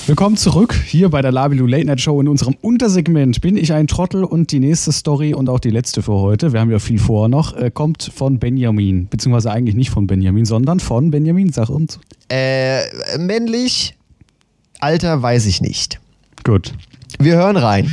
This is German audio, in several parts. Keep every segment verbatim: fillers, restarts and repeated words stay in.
Willkommen zurück hier bei der Labilu Late Night Show in unserem Untersegment Bin ich ein Trottel? Und die nächste Story und auch die letzte für heute, wir haben ja viel vor noch, äh, kommt von Benjamin. Beziehungsweise eigentlich nicht von Benjamin, sondern von Benjamin. Sag uns. Äh, männlich, Alter weiß ich nicht. Gut. Wir hören rein.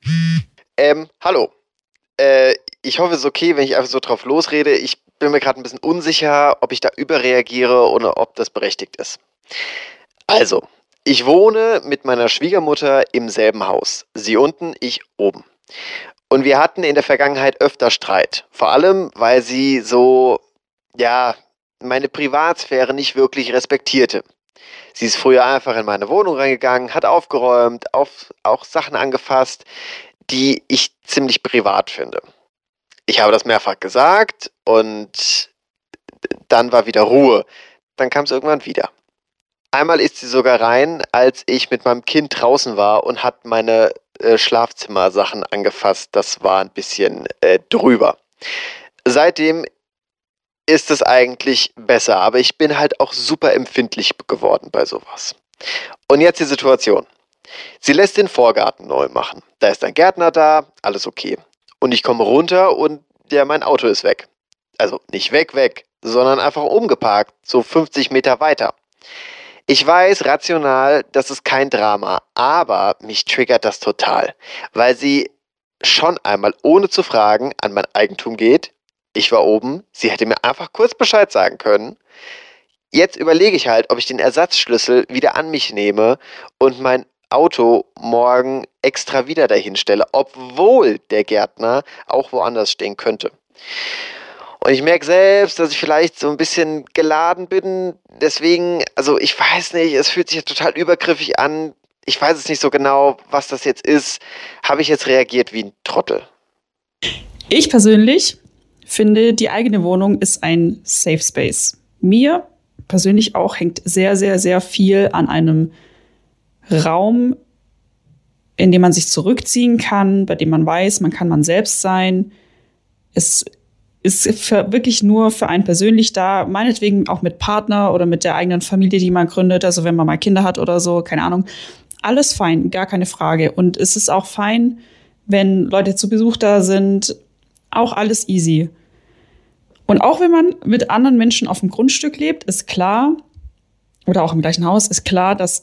Ähm, hallo. Äh, ich hoffe, es ist okay, wenn ich einfach so drauf losrede. Ich bin mir gerade ein bisschen unsicher, ob ich da überreagiere oder ob das berechtigt ist. Also, ich wohne mit meiner Schwiegermutter im selben Haus. Sie unten, ich oben. Und wir hatten in der Vergangenheit öfter Streit. Vor allem, weil sie so, ja, meine Privatsphäre nicht wirklich respektierte. Sie ist früher einfach in meine Wohnung reingegangen, hat aufgeräumt, auf, auch Sachen angefasst, die ich ziemlich privat finde. Ich habe das mehrfach gesagt und dann war wieder Ruhe. Dann kam es irgendwann wieder. Einmal ist sie sogar rein, als ich mit meinem Kind draußen war und hat meine äh, Schlafzimmersachen angefasst. Das war ein bisschen äh, drüber. Seitdem ist es eigentlich besser, aber ich bin halt auch super empfindlich geworden bei sowas. Und jetzt die Situation. Sie lässt den Vorgarten neu machen. Da ist ein Gärtner da, alles okay. Und ich komme runter und ja, mein Auto ist weg. Also nicht weg, weg, sondern einfach umgeparkt, so fünfzig Meter weiter. Ich weiß, rational, das ist kein Drama, aber mich triggert das total, weil sie schon einmal ohne zu fragen an mein Eigentum geht. Ich war oben, sie hätte mir einfach kurz Bescheid sagen können. Jetzt überlege ich halt, ob ich den Ersatzschlüssel wieder an mich nehme und mein Auto morgen extra wieder dahin stelle, obwohl der Gärtner auch woanders stehen könnte. Und ich merke selbst, dass ich vielleicht so ein bisschen geladen bin. Deswegen, also ich weiß nicht, es fühlt sich total übergriffig an. Ich weiß es nicht so genau, was das jetzt ist. Habe ich jetzt reagiert wie ein Trottel? Ich persönlich finde, die eigene Wohnung ist ein Safe Space. Mir persönlich auch hängt sehr, sehr, sehr viel an einem Raum, in dem man sich zurückziehen kann, bei dem man weiß, man kann man selbst sein. Es ist für, wirklich nur für einen persönlich da, meinetwegen auch mit Partner oder mit der eigenen Familie, die man gründet, also wenn man mal Kinder hat oder so, keine Ahnung. Alles fein, gar keine Frage. Und es ist auch fein, wenn Leute zu Besuch da sind, auch alles easy. Und auch wenn man mit anderen Menschen auf dem Grundstück lebt, ist klar, oder auch im gleichen Haus, ist klar, dass